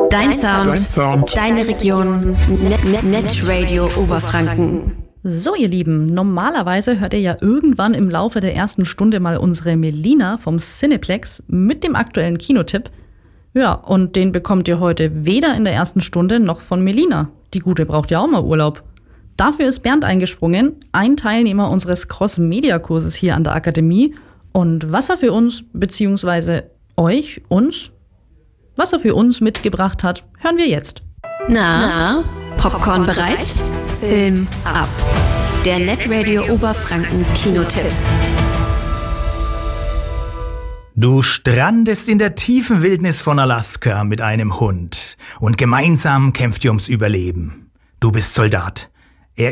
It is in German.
Dein Sound. Deine Region. Netradio Oberfranken. So, ihr Lieben, normalerweise hört ihr ja irgendwann im Laufe der ersten Stunde mal unsere Melina vom Cineplex mit dem aktuellen Kinotipp. Ja, und den bekommt ihr heute weder in der ersten Stunde noch von Melina. Die Gute braucht ja auch mal Urlaub. Dafür ist Bernd eingesprungen, ein Teilnehmer unseres Cross-Media-Kurses hier an der Akademie. Und was er für uns, beziehungsweise was er für uns mitgebracht hat, hören wir jetzt. Na, Popcorn bereit? Film ab. Der Netradio Oberfranken Kinotipp. Du strandest in der tiefen Wildnis von Alaska mit einem Hund und gemeinsam kämpft ihr ums Überleben. Du bist Soldat